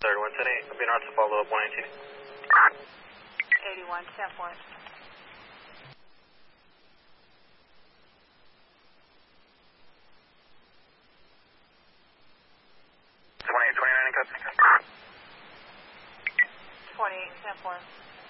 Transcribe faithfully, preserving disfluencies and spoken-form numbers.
third, one ten eight. I'll be north to follow up one eighteen. eighty-one, ten four. twenty-eight twenty-nine in cut. twenty-eight, ten four.